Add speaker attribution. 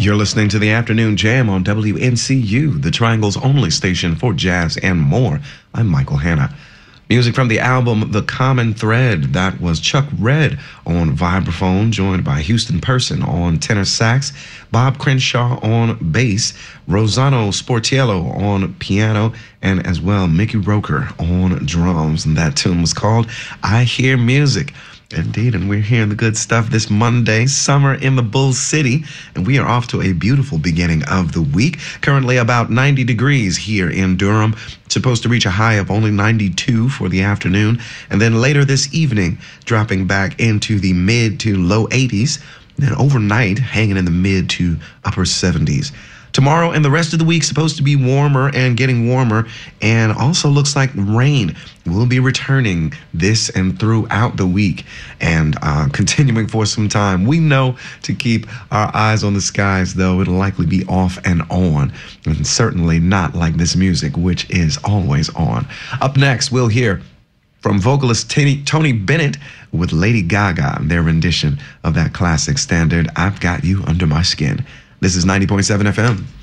Speaker 1: You're listening to the Afternoon Jam on WNCU, the Triangle's only station for jazz and more. I'm Michael Hanna. Music from the album The Common Thread. That was Chuck Redd on vibraphone, joined by Houston Person on tenor sax, Bob Crenshaw on bass, Rossano Sportiello on piano, and as well Mickey Roker on drums. And that tune was called I Hear Music. Indeed, and we're hearing the good stuff this Monday, summer in the Bull City, and we are off to a beautiful beginning of the week. Currently about 90 degrees here in Durham, supposed to reach a high of only 92 for the afternoon, and then later this evening, dropping back into the mid to low 80s, then overnight, hanging in the mid to upper 70s. Tomorrow and the rest of the week supposed to be warmer and getting warmer, and also looks like rain will be returning this and throughout the week and continuing for some time. We know to keep our eyes on the skies, though it'll likely be off and on, and certainly not like this music, which is always on. Up next, we'll hear from vocalist Tony Bennett with Lady Gaga, their rendition of that classic standard, I've Got You Under My Skin. This is 90.7 FM.